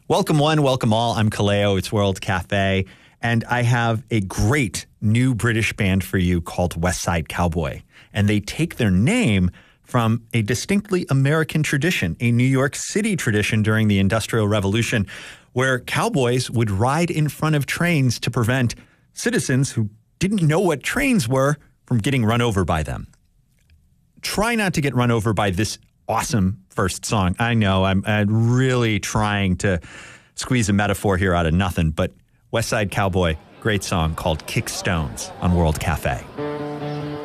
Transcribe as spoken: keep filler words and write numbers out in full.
Welcome one, welcome all. I'm Kaleo. It's World Cafe. And I have a great new British band for you called West Side Cowboy. And they take their name from a distinctly American tradition, a New York City tradition during the Industrial Revolution, where cowboys would ride in front of trains to prevent citizens who didn't know what trains were from getting run over by them. Try not to get run over by this awesome first song. I know I'm, I'm really trying to squeeze a metaphor here out of nothing, but West Side Cowboy, great song called Kick Stones on World Cafe.